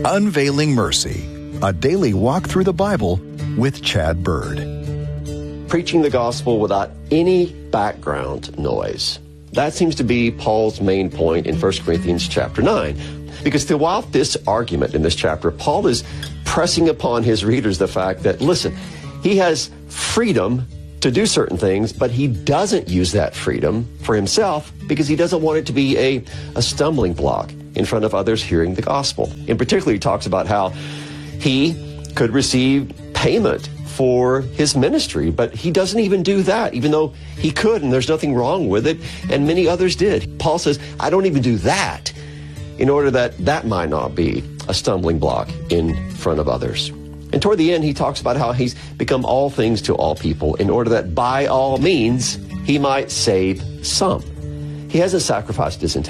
Unveiling Mercy, a daily walk through the Bible with Chad Bird. Preaching the gospel without any background noise. That seems to be Paul's main point in 1 Corinthians chapter 9. Because throughout this argument in this chapter, Paul is pressing upon his readers the fact that, listen, he has freedom to do certain things, but he doesn't use that freedom for himself because he doesn't want it to be a stumbling block in front of others hearing the gospel. In particular, he talks about how he could receive payment for his ministry, but he doesn't even do that, even though he could, and there's nothing wrong with it, and many others did. Paul says, I don't even do that in order that that might not be a stumbling block in front of others. And toward the end, he talks about how he's become all things to all people in order that by all means, he might save some. He hasn't sacrificed his integrity.